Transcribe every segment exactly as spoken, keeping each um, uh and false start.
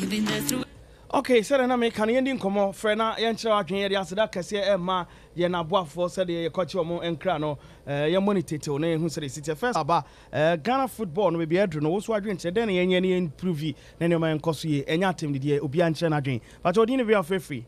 You've been there through. Okay, so na me kan yendin komo frena yenkyerɛ adwen yɛ de aseda kɛse e ma ye na boafo sɛ de yɛkɔkye omo enkra no eh ye monitor na ehu sɛ city first aba eh Ghana football no be biadru no wo so adwen kyerɛ den ye nye ne improve na ne ma nkoso ye enya atem de obi ankyerɛ na adwen but odi ne be of free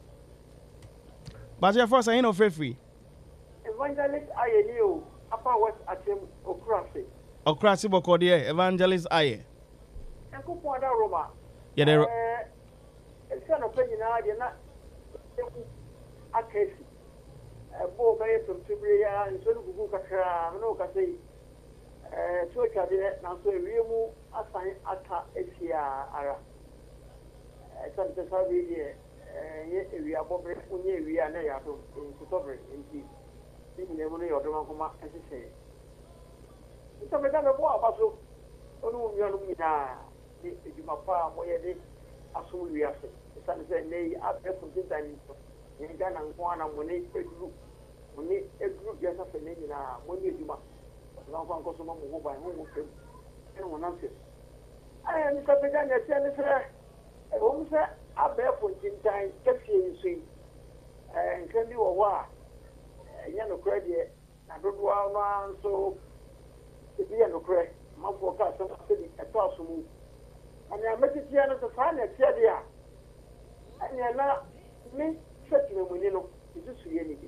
but your first I know free Evangelist Ayenio Upper West Atem Okrasi Okrasi bokode Evangelist Aye Enko kwada Roma ye de Ese no pe nyina de na eku akesi eh bo ba yeto tibire ya nso no gugu kakra no ka sei eh so ka de na so ewiemu asan aka esia ara eh san te sabi de eh ye ewi abobre unye ewi a na ya to nkutobre nti ni ne mo no yodo makoma esese nto me da me bo abaso onu mi anu mi na ni ejuma pa mo ye de aso wi ase san se nei ape funtin tani ni Ghana nko ana mo ne eduru mo ne eduru ya sa fe ne na mo ne ejuma na nko nko so mo mo ba mo mo fe e won am se ai ni ka be ga ne se ne se e wo se ape funtin tani kefie nso yi eh nkan bi wo wa nya no kra de na dodo no anso e bi no kra ma fo ka so se di e to aso mu ani ametitia no so fa na tie de a ani na mi setime mu ni no isusu ye ni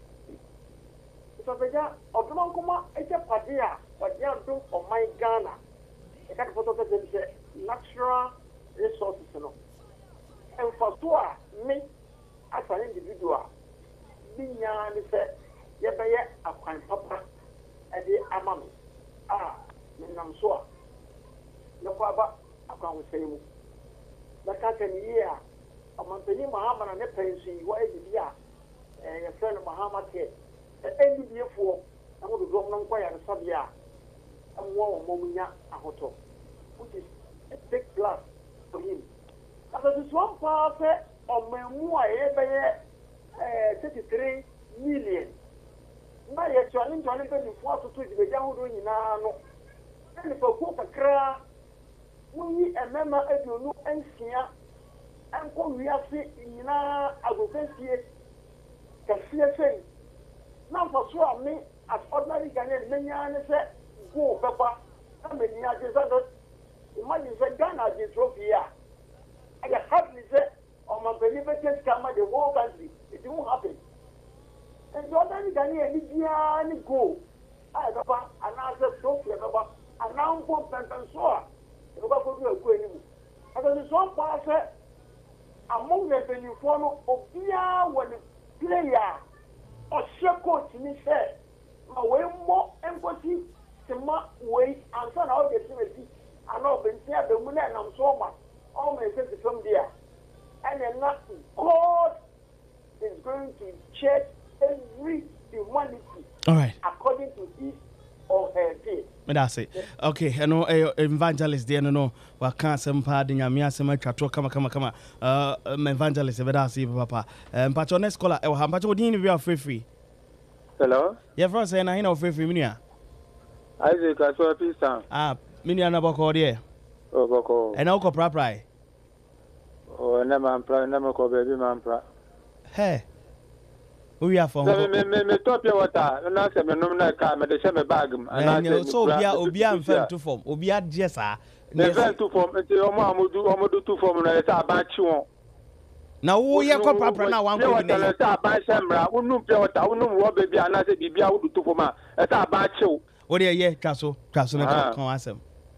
so beja oduma nkoma eje pade a pade ado o my Ghana e ka foto to se natural resources no en faso a mi as an individual bi nya ni se ye beye akwan papa e de ama me ah me nam so a ne kwa ba akwan wo sei mu na ka kan yi a amantani Muhammad ne pension wa ebi a eh friend Muhammad ke e ndi biefo amu do dom nan kwaya sabia amwo wo momunya ahoto which is a big plus for him as a one part of memu a e be eh thirty-three million na ye twani twani pe ni fo to to di be jahodo nyina no ni fa ko kakra munyi emema eduonu ensia enko wiase nyina agofensie kafie sei na faso a me as ordinary Ghanaian menya ne se go beba na me ni age so imagine say Ghana je trophy a I get hardly say on my benefits come the whole country it won't happen and the ordinary Ghanaian ni bia ni go I beba another trophy beba anam go pension so a beba go do aku enimu because so pass among the benefits no obia won player or share coach ni say ma we mo empathy to ma we answer na all the team and all been there the money and I'm so much all my sense from there and then not God is going to check every humanity all right according to his or her faith. That's it. Okay, I know uh, evangelist there no wa kan sempa de nyame asema twato kama kama kama uh evangelist be da see papa. Um pacho next caller e ha pacho din be free free. Hello. Yeah, first say na hina free free minia. Isaac aso pisa. Ah, minia na boko there. Oh boko. E na uko pra pra. Oh na man pra na me ko baby man pra. Hey. We are from me me me top your water na se me nom na ka me de she me bag and so obia obia mfem to form obia jesa me fem to form e omo amodu omodu to form na ta ba chi won na wo ye ko papra na wan ko ni na ta ba shemra unum pe water unum wo baby ana se bibia wo to form a e ta ba chi wo wo de ye twaso twaso na kan asem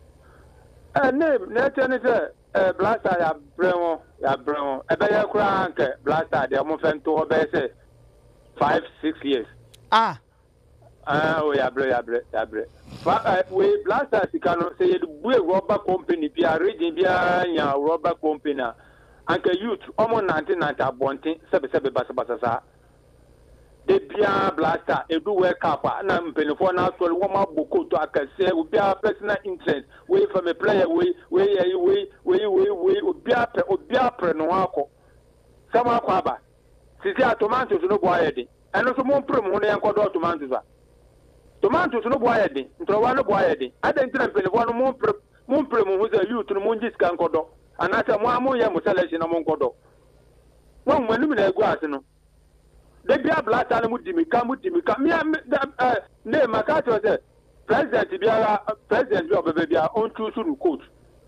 eh name na tene se eh blaster ya bremo ya bremo e be ye kura anke blaster de mo fem to wo be se Five, six years. Ah. Ah, oh, yeah, bre, yeah, bre, yeah, bre. We blasters, you can say the buy rubber company, be a region, be a rubber company. Anke youth, almost nineteen ninety, bonting, seven, seven, basa, basa. The Bia blaster, a do work up, and I'm paying for now to warm up Boko to a cassette, will be a personal interest. Wait from a player, we, we, we, we, we, we, will be a prenoaco. Some are quaba. Sisi a tomatoes no boy edi eno so mo mpre mo ne yankodo tomatoes a tomatoes no boy edi ntro wa no boy edi adentina mpele wo no mo mpre mo mpre mo hu za youth no mo nji ska nkodo anasa mo amu ye mo selection no mo nkodo mo mo nim na egu ase no de bia Blaster no mu dimika mu dimika me ne maka to say president bia president bi obebe bia on choose no coach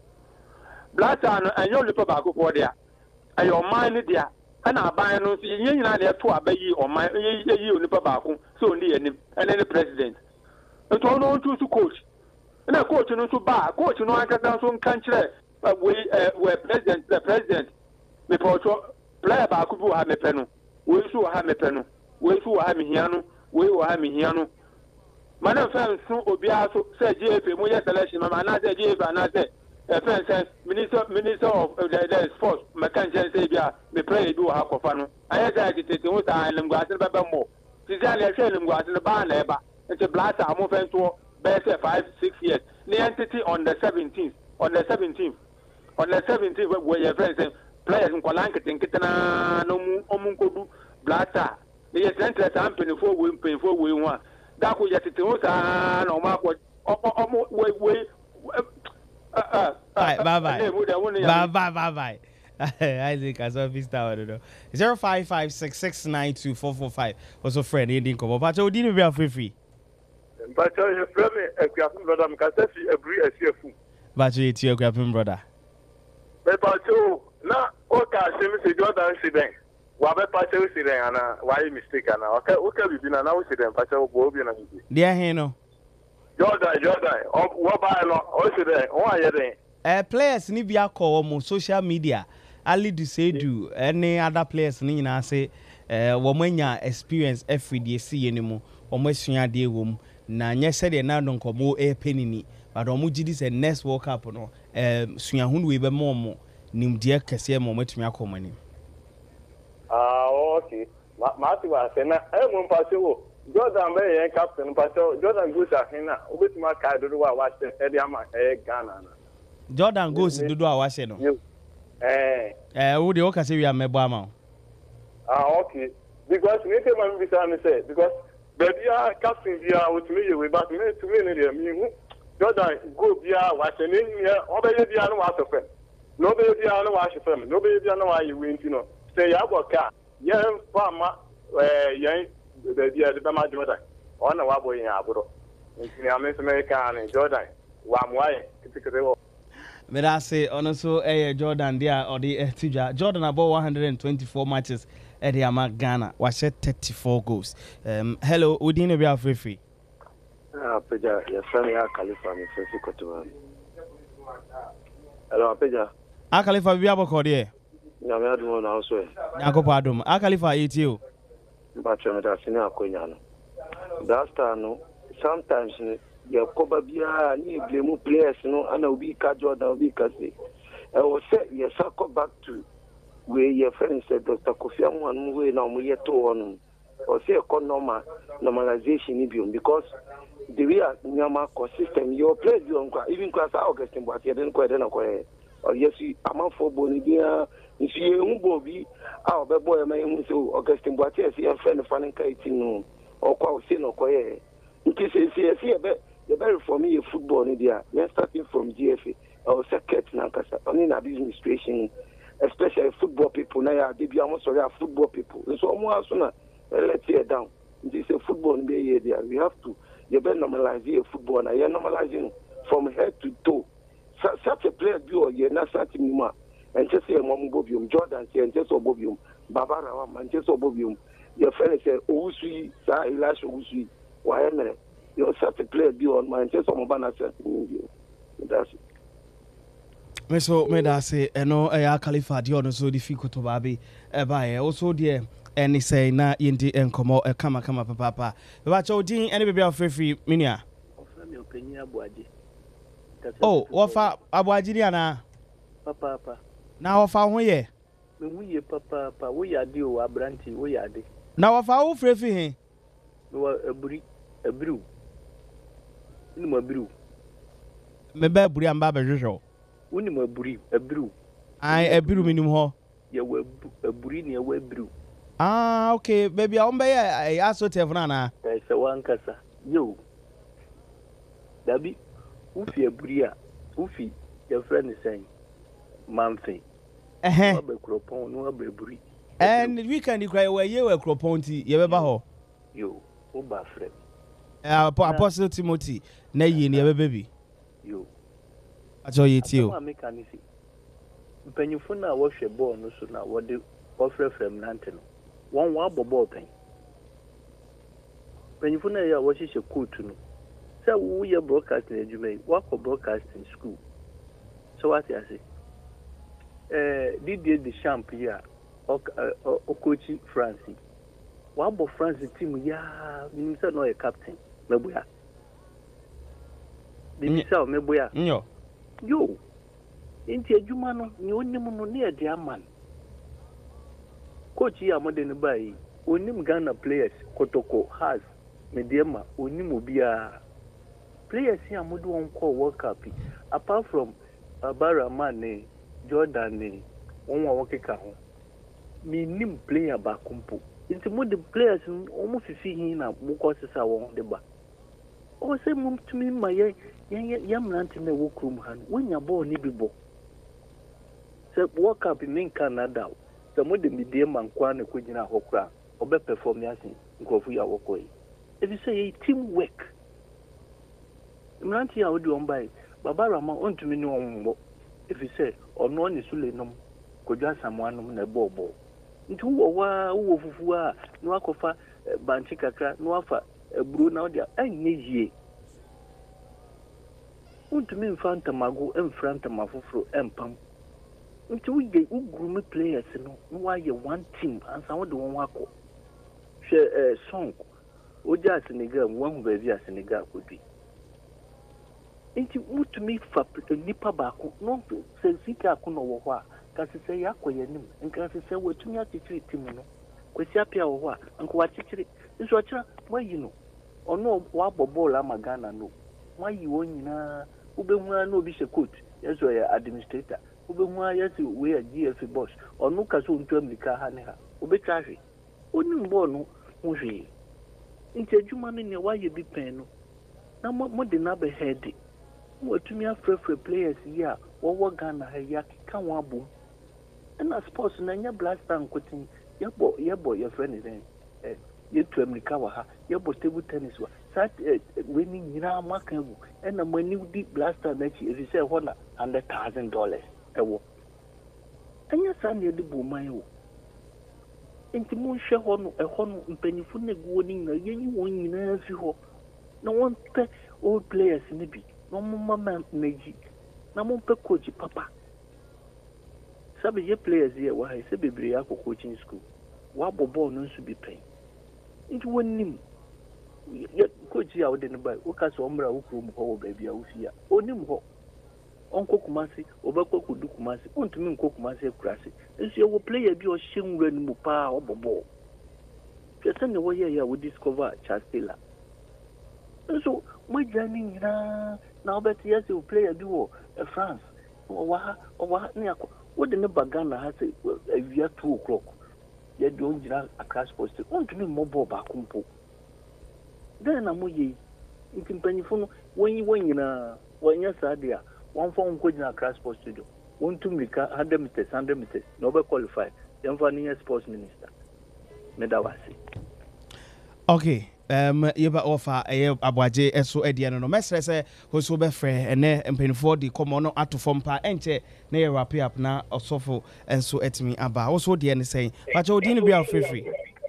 Blaster no enyo lipa ba akofo dia ayo man ne dia ana aban no so yen nyina na to abayi o man yi onipa ba ko so ndi enim ene ne president to no on choose coach na coach no so ba coach no akata so nkan kire we we president the president me pocho player ba ko bu ha me pe no we so ha me pe no we so ha me hia no we wo ha me hia no mana fan so obi aso say G F mo ye selection ma na say G F na say fan say minister minister of the, the sports makan say bia me play do ha kofa no aye say tete wo sa lim gwa se ba ba mo ti say le hwe lim gwa se ba na e ba e Blaster mo fan to be say five six years the entity on the seventeenth on the seventeenth on the seventeenth we your friends say players in Kwalanka tinkitana no mu omunkodu Blaster the yes interest am penny for we penny for we one that ko yetete wo sa na o ma ko o we we uh bye bye bye bye bye bye bye Isaac as well vista I don't know zero five five six six nine two four four five also friend ending come but you didn't be free free but you friend me Akuapem brother me ka say fi abri asiefu but you ti Akuapem brother but you na o ka se me se Jordan incident wa be pa che incident ana why mistake ana okay okay bibi na na incident pa che obo obi na bibi dia he no Jordan Jordan what by no o incident o aye den eh players ni bia call on social media Ali Dusedu any other players ni na say eh wo manya experience every day see anymore wo masua de wom na nya se de na don komo e penini but wo gidi say next World Cup no eh sua hunu we be mo mo nimde kese mo matumi akomani ah okay ma ma ti wa se na e mo pa se wo Jordan be yen captain pa se Jordan goes ahina obetuma ka do wa wa se e de ama e Ghana na Jordan goes do do a wa se no eh eh wo de o ka se wi amebo ama ah okay because me tell me be say because baby a captain bia with me we but me to me ne me Jordan go bia wa se ne ni o be ye bia no wa so fe no be bia no wa so fe no be bia no wa ye we ntino say ya go ka yen fama eh yen the dia the ma Jordan ona wa boy yen aburo ntini ame se me ka ni Jordan wa mwaye kitikete wo me da say ono so eh Jordan dia or the eh, tija Jordan about one hundred twenty-four matches at the Ama Ghana was thirty-four goals. Um hello Udine be free free. Ah peja ya sana ya Khalifa me fefi kotowa. Hello peja. A Khalifa bi aboko de. Ya me adum na so e. Yakopo adum. A Khalifa etio. Ba twa da sini akonya no. That time no sometimes ya koba bia ni blame players no ana obi ka Jordan obi ka say. I was say yes go back to where your friend said Doctor Kofi Anwan we na mo yeto on or say economic normalization ibium because the way nyama system your play you even class Augustine but you didn't quite na ko or yes amount for boni bia if you umbo bi ah be boy ma hu so Augustine but yes your friend fan kai tin no or kwa say no ko e nti say say say be the very for me football ni dia we starting from G F A or second na kasa only na administration especially football people na ya dey be am sorry football people so omo aso na let's tear down this is football be here there we have to you better normalize your football na you normalizing from head to toe such a player be or you na such minima and just say mom bobium Jordan say and just bobium babara wa Manchester bobium your friend say owusu sa Ilash owusu wa emere you such a player be on Manchester mo bana say that's it. Me so me da say eno eh ya Khalifa di ono so di fikoto ba be e ba e also there any say na yindi enkomo e kama kama papa papa ba cha odin ene bebia free minia ofami opanyi abuaje oh wofa abuaje ni ana papa papa na wofa ho ye me hu ye papa papa wo ya de o abranti wo ya de na wofa wo free fi he wo aburi abiru ni mo abiru me ba aburi amba ba hwehwo woni mo aburi abiru ai abiru minim ho ye wo aburi ni ye wo abiru ah okay baby on be ya aso tefuna na eh se wan kasa yo dabi ufi aburi a ufi your friend is saying Manfi. Eh. No be Kropon, no be Bri. And weekend you cry where you were Kroponti, you ever ho. Yo, Oba Fred. Uh, Apostle Timothy, nay, you never baby. Yo. I told you too. I make an easy. Penufuna wash a ball, no sooner what the offer from Nantino. One wabble ball pen. Penufuna ya washes a cool to know. So we are broadcasting, you may work for broadcasting school. So what I say? Uh, did the champ here, or coaching Francie? Wabo Francie team, yeah, you said no a captain, Mebuya. Did you say Mebuya? No. Yo, into a Jumano, you only near the man. Coach here more than by Onim Ghana players, Kotoko has Mediema, Onimobia. Players here would one call World Cup. Apart from Abara Mane, Jordan, one walking car. Me nim player bakumpo. It's more the players almost see him now. Mukos are on the back. Oh, say mum to me, my young man in the workroom hand. When you're born, you be born. So World Cup in Canada. The more the medium and Kwana Kujina Hokra, or better perform yasin, go for your work. If you say teamwork. Mranti I would do on by Barbara on to me no if you say or no one is Sulenum, could just someone on a bobo. Into wa who fua, no akofa, banchikaka, no afa, a bruna, and ye. Want to me in front of Mago and front of Mafufro and Pump. Until we get groomy players, no, why you one team and some of the one wako. Share a song, or just in a girl, one baby as in a girl could be. Inti mutu mi fa nipa baako no se sika akono wo ho a kasi se yakoye nim nka se se watumi atitiri tim no kwesi apia wo ho a nka watitiri nso akira mayi no ono wa bobol ama Ghana no mayi wo nyina ubehu na obi se coach yeso ya administrator ubehu yesi we ya G F boss ono kaso ntu amika ha ne ha obetwa hwe onim bo no ho hwe nti adwuma no ne wa ye bi pen no na mo de na be head what me afraid for players here, what we're gonna have yak can wabu. And I suppose Nanya blast and quitting your boy, your boy, your friend is then. You to America, your boy table tennis was such winning Yina Makan, and when you deep blaster next year, you say one hundred thousand dollars a walk. And your son, you do boom. Into moon share one a horn in pennyful warning, a young one in every hole. No one pay old players in the beat. No mama meji na mo pe coach papa sabe ye players here wa he se bebre ya coaching school wa bobo no nso bi pen nti wonim ye coach ya wo de ne bai wo ka so omra wo krom ho wo ba bia wo fia onim ho onko kumasi obekwa kudu kumasi ontumi nko kumasi kurase nso ye wo player bi o hyenwura ni mu pa o bobo pese ne wo ye ya wo discover Chastela so my journey na now bet yes you play a duo a France or or what the Bagana has a year two o'clock. You don't a crash post on to me mobile back umpo. Then I'm with you can penny phone when you win in a one year idea one phone could in a crash post studio. One to make a hundred meters, hundred meters, nobody qualified. Then for near sports minister. Medawasi. Okay. Um, yeba offer a abwaje eso ediano no mesre se hoso be frɛ ene mpenfo di komo no ato fom pa enche na ye wrap up na osofo enso etimi aba hoso de ne sei pacha odi ne bia free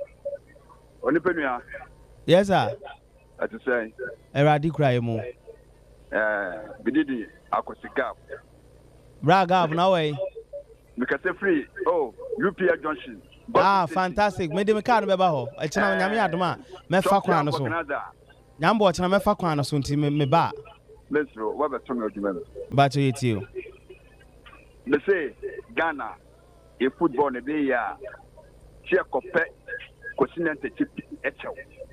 oni penua yes sir ati sei eradi krai mu eh bididi akosika braga na way because free oh U P A junction. Ah, fantastic. Me de me car no beba ho. E chena nyame adoma me fa kwa no so. Nyambo chena me fa kwa no so nti me ba. Let's go. What about Tommy Ojumelo? Ba to yet you. They say Ghana a football ne be ya. Chia kope continent chip echo.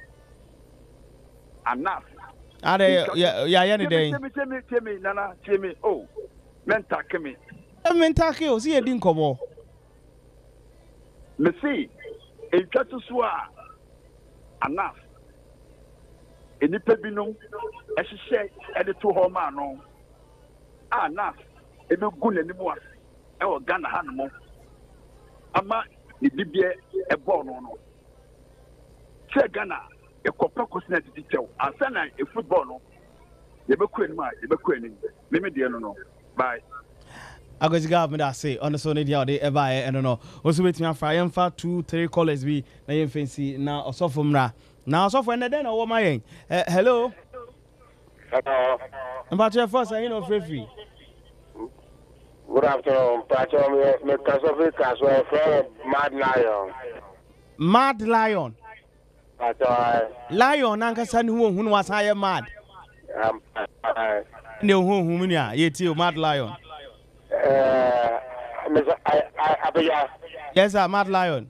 Enough. Are ya ya ya ne dey. Tell me tell me tell me nana tell me oh. Mental me. Mental ke o si e din kobo. Me see, in Chatusua, enough. Any pebino, as she said, at the two home, no. Ah, enough. It will good anymore. ɛwɔ Ghana ha no mo ama ne bibie ɛbɔ no no sɛ Ghana ɛkɔpɛ kɔsi na titi kyɛw ansa na e football no yɛbɛkɔ anim a yɛbɛkɔ anim meme deɛ no no bye Agoji government I say on the so need ya de eba I don't know also wait me afa yemfa two three callers bi na yemfancy na osofo mra na osofo ene den na wo mayen hello hello mbache first you know free free good afternoon pacho me me kasofi kaso from Mad Lion Mad Lion pacho Lion anka sani hu hu wasa ye mad um ne hu hu mu ni a ye ti Mad Lion Uh, I, I, I, yes, sir, Mad Lion.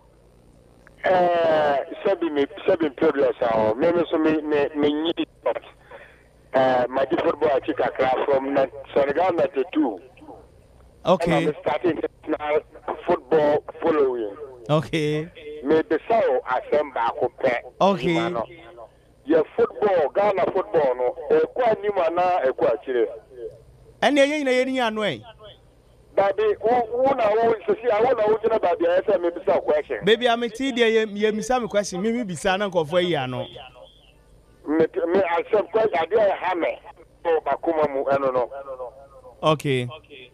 Uh, seven me, seven previous hour. Maybe so me, me, me need uh, my football chica from Senegal ninety-two. Okay. And I'm starting now football following. Okay. Me the so assemble compare. Okay. Your football, Ghana football, no. E kwa ni mana, e kwa chile. And ye ye na ye ni anwe. Baby, who now wants to see? I want to know about the answer. Maybe some question. Baby, I'm a T D. Ye ye misa me question. Me me bisa na ko for ye ano. Me me I some question. I do hammer. Oh, bakuma mu. I don't know. Okay.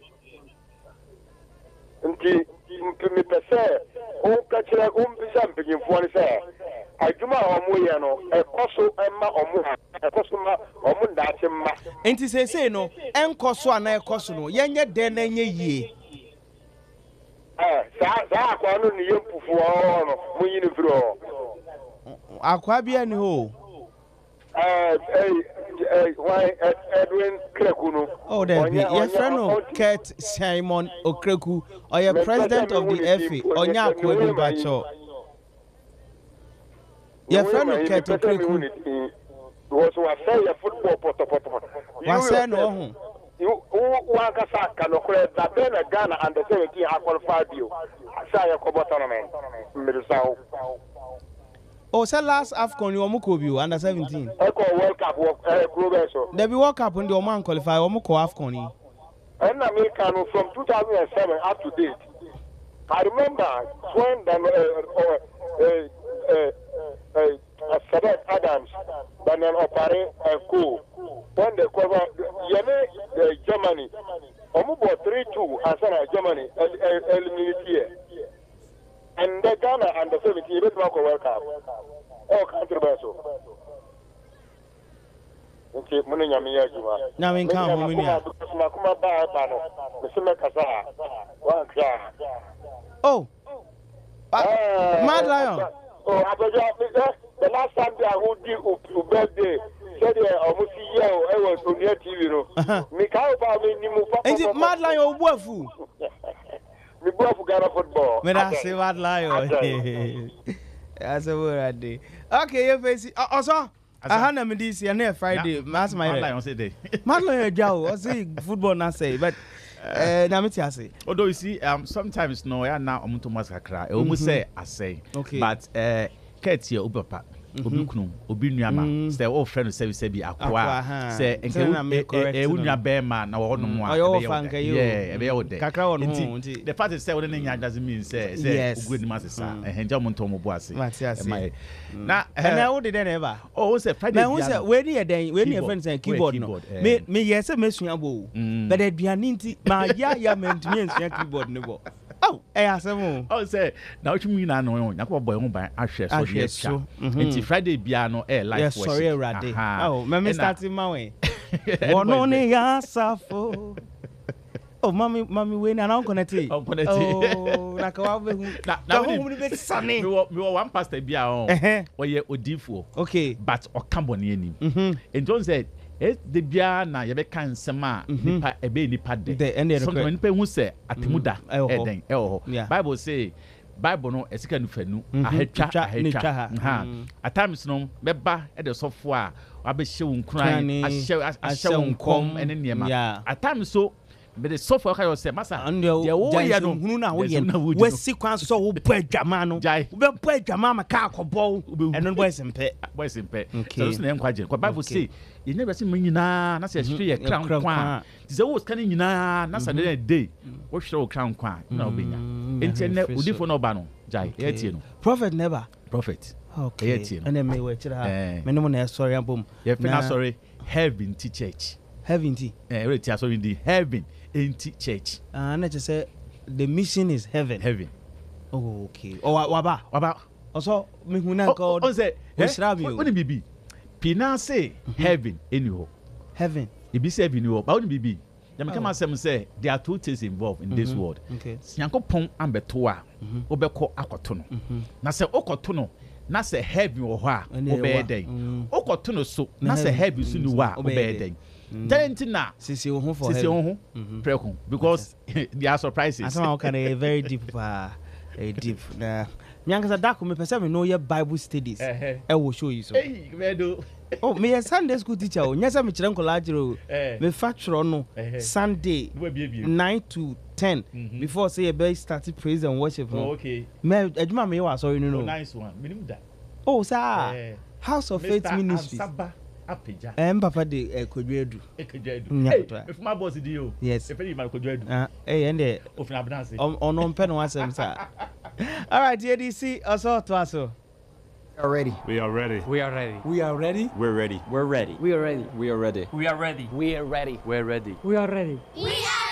Nti me pese. O kachira o bisa mpigin fo ni se. Adwuma omo ye no. E koso emma omo. E koso ma omo ndache ma. Enti se se no enkoso ana ekoso no yenye den na nye yie. Eh, sa sa akwa no ni yempufu o no. Mu yini firi o. Akwa bia ni ho. Eh eh eh why Edwin Kreku. Oh, there be your friend no Kurt Simon Okreku or your president of the F A Onya Akwedu Bacho. Your friend no Kurt Okreku was was say your football poto poto. Was say no ho. You one kasa kanokre da ben Ghana under seventeen ha qualified you. Say your kobo tournament. Middle Oh, say last AFCON you omo bi under seventeen. E ko World Cup eh club so. There be World Cup ndi o man qualify omo ko AFCON yi. And American from two thousand seven up to date. I remember when the uh, uh, uh, uh, Sadat Adams, Daniel Opare and Co. When they cover Yene Germany, Omubo three two as Germany eliminated. And the Ghana and the seventeen even Marco World Cup. All controversial. Okay, money nyamiya juma. Nyami kan ho mini a. Kuma ba ba no. Meseme kasa. Wa kya. Oh. Uh, Mad Lion. Oh, Abaja, the last time they are holding up birthday, said they almost see you, I was on your T V. No, me can't buy me new. Is it Mad Lion or Buafu? Me Buafu Ghana football. Me that say Mad Lion. That's a word I did. Okay, you face also. I had them this year, near Friday. That's my Mad Lion say day. Mad Lion, Joe. I say football not say, but. Eh, na me ti ase. Although you see, um, sometimes no, ya na omuntu masakra. E omu say I say. Okay. But eh, Kate here obapa, obi kunu, obi nuama. Say all friend say say bi akwa. Say enke e unya be ma na wo no mo a. Yeah, e be o de. Kakra wo no nti. The fact is say we no doesn't mean say say ugu ni masesa. Eh, enja omuntu mo bo ase. Na and I would then ever. Oh, say Friday. Now say we dey den, we dey friends say keyboard no. Me me yes me sua bo. But the aduane nti ma ya ya mentumi ensua keyboard no bo. Oh, eh asem. Oh say na what you mean na no yakọ boy ho ban ahwe so dey cha. Nti Friday bia no eh live worship. Yes, sorry Rade. Oh, me starting my way. Wono ne ya safo. Oh, mommy, mommy, we na na connect. Oh, connect. Oh, na ka wa be hu. Na na hu be sane. Me wo me wo one pastor bia on. We ye odifo. Okay. But o kamboni anim. Mhm. And John said, "Eh de bia na ye be kan sema nipa ebe nipa de." Sometimes nipa hu say atimuda e den e ho. Bible say Bible no esika nu fanu ahetwa ahetwa. Ha. At times no beba e de sofo a abehye wo nkran ahye ahye wo nkom ene niema. At times so but the so far I say masa and the ya no hunu na wo ye we sequence so wo bo adwama no wo bo adwama ma ka akobɔ ɛno boy sempe boy sempe so so na nkwaje kwa bible say you never see me nyina na say hwe ye crown kwa say wo scan nyina na say na day wo hwe wo crown kwa na obenya enti ne odifo no ba no jai e tie no prophet never prophet okay e tie no na me we kira me no na sorry abom ye fina sorry heaven to church heaven ti eh we tia sorry the heaven enti church ah na je say the mission is heaven heaven oh okay oh waba waba also me hu na god o say we woni bibi pina say heaven anyhow heaven e be say heaven anyhow but woni bibi dem come asem say there are two things involved in this world okay Yankopon ambeto a obekọ akoto no na say okoto no na say heaven wo ho a obeden okoto no so na say heaven so ni wo a obeden Talentina, sisi wo ho for sisi wo ho preko because there are surprises. Asama kan a very deep uh, a deep na nyanka da ko me pese me no ye Bible studies e wo show you so eh me do oh me a Sunday school teacher o nyasa me kire nkola agiro me facture no Sunday nine to ten before say be start praise and worship no okay me adwuma me wa sorry no no nice one minimum da oh sir House of Faith Ministries Apeja. Em papa de Kodwedu. Kodwedu. Hey, if my boss di o. Yes. If any man Kodwedu. Ah, eh ende. Ofina abnanse. On on pen one sem sir. All right, D D C also to aso. We are ready. We are ready. We are ready. We are ready. We're ready. We're ready. We are ready. We are ready. We are ready. We are ready. We're ready. We are ready. We are ready. We are